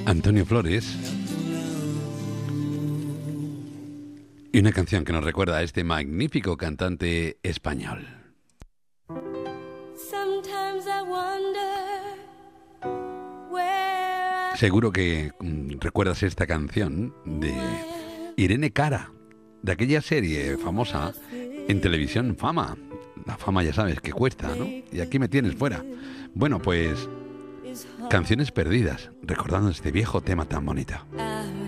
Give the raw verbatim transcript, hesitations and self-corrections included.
Antonio Flores. Y una canción que nos recuerda a este magnífico cantante español. Seguro que mm, recuerdas esta canción de Irene Cara, de aquella serie famosa en televisión, Fama. La fama ya sabes que cuesta, ¿no? Y aquí me tienes fuera. Bueno, pues canciones perdidas, recordando este viejo tema tan bonito.